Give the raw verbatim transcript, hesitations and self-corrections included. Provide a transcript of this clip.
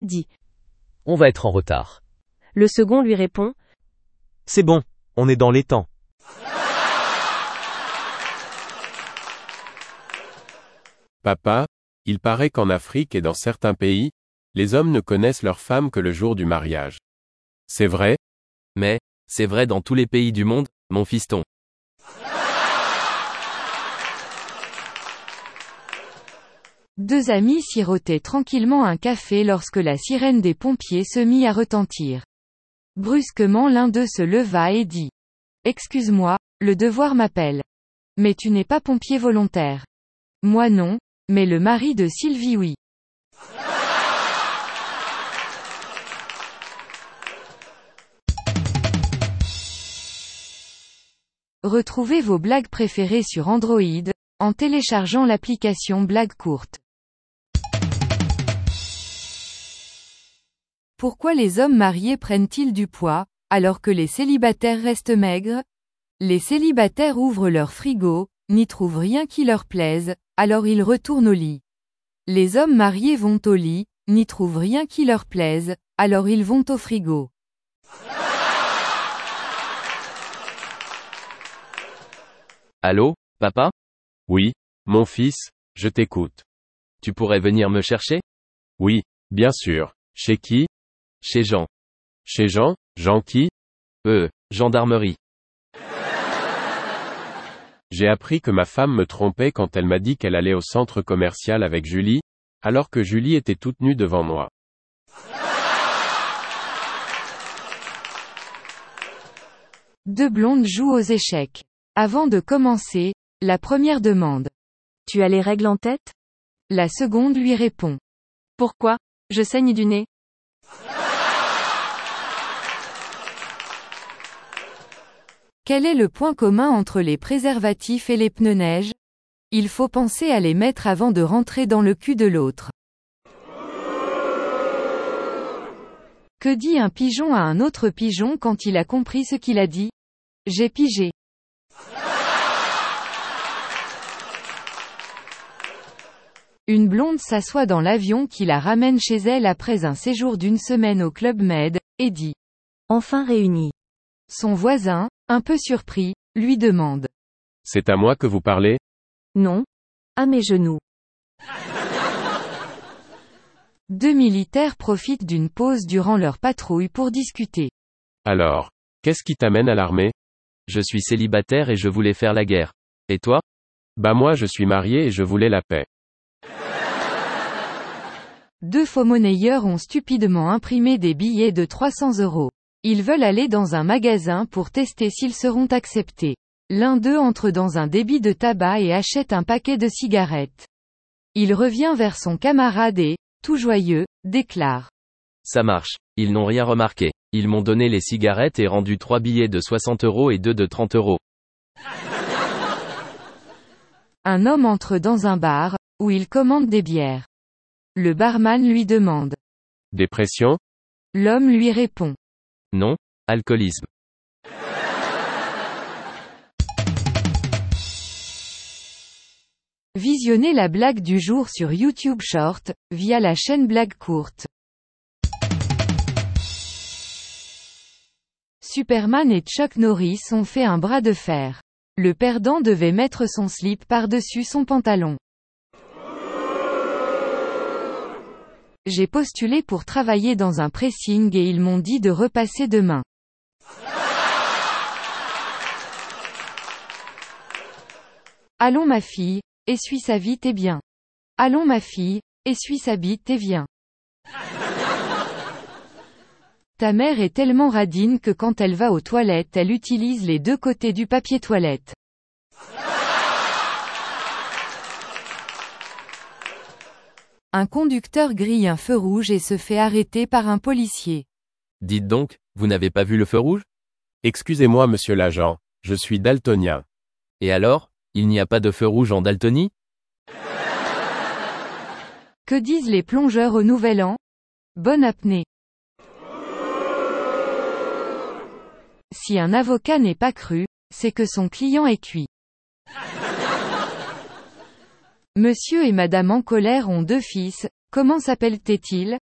dit. On va être en retard. Le second lui répond. C'est bon, on est dans les temps. Papa, il paraît qu'en Afrique et dans certains pays, les hommes ne connaissent leurs femmes que le jour du mariage. C'est vrai? Mais, c'est vrai dans tous les pays du monde, mon fiston. Deux amis sirotaient tranquillement un café lorsque la sirène des pompiers se mit à retentir. Brusquement l'un d'eux se leva et dit. « Excuse-moi, le devoir m'appelle. Mais tu n'es pas pompier volontaire. Moi non, mais le mari de Sylvie oui. » Retrouvez vos blagues préférées sur Android, en téléchargeant l'application Blague Courte. Pourquoi les hommes mariés prennent-ils du poids, alors que les célibataires restent maigres? Les célibataires ouvrent leur frigo, n'y trouvent rien qui leur plaise, alors ils retournent au lit. Les hommes mariés vont au lit, n'y trouvent rien qui leur plaise, alors ils vont au frigo. Allô, papa? Oui, mon fils, je t'écoute. Tu pourrais venir me chercher? Oui, bien sûr. Chez qui? Chez Jean. Chez Jean? Jean qui? Euh, gendarmerie. J'ai appris que ma femme me trompait quand elle m'a dit qu'elle allait au centre commercial avec Julie, alors que Julie était toute nue devant moi. Deux blondes jouent aux échecs. Avant de commencer, la première demande. Tu as les règles en tête? La seconde lui répond. Pourquoi? Je saigne du nez. Quel est le point commun entre les préservatifs et les pneus neige? Il faut penser à les mettre avant de rentrer dans le cul de l'autre. Que dit un pigeon à un autre pigeon quand il a compris ce qu'il a dit? J'ai pigé. Une blonde s'assoit dans l'avion qui la ramène chez elle après un séjour d'une semaine au Club Med, et dit. Enfin réunis. Son voisin, un peu surpris, lui demande. C'est à moi que vous parlez? Non. À mes genoux. Deux militaires profitent d'une pause durant leur patrouille pour discuter. Alors, qu'est-ce qui t'amène à l'armée? Je suis célibataire et je voulais faire la guerre. Et toi? Bah moi je suis marié et je voulais la paix. Deux faux monnayeurs ont stupidement imprimé des billets de trois cents euros. Ils veulent aller dans un magasin pour tester s'ils seront acceptés. L'un d'eux entre dans un débit de tabac et achète un paquet de cigarettes. Il revient vers son camarade et, tout joyeux, déclare. Ça marche, ils n'ont rien remarqué. Ils m'ont donné les cigarettes et rendu trois billets de soixante euros et deux de trente euros. Un homme entre dans un bar, où il commande des bières. Le barman lui demande. Dépression? L'homme lui répond. Non, alcoolisme. Visionnez la blague du jour sur YouTube Short, via la chaîne Blague Courte. Superman et Chuck Norris ont fait un bras de fer. Le perdant devait mettre son slip par-dessus son pantalon. J'ai postulé pour travailler dans un pressing et ils m'ont dit de repasser demain. Allons ma fille, essuie sa bite et bien. Allons ma fille, essuie sa bite et viens. Ta mère est tellement radine que quand elle va aux toilettes elle utilise les deux côtés du papier toilette. Un conducteur grille un feu rouge et se fait arrêter par un policier. Dites donc, vous n'avez pas vu le feu rouge? Excusez-moi monsieur l'agent, je suis daltonien. Et alors, il n'y a pas de feu rouge en Daltonie? Que disent les plongeurs au Nouvel An? Bonne apnée. Si un avocat n'est pas cru, c'est que son client est cuit. Monsieur et Madame en colère ont deux fils, comment s'appellent-ils?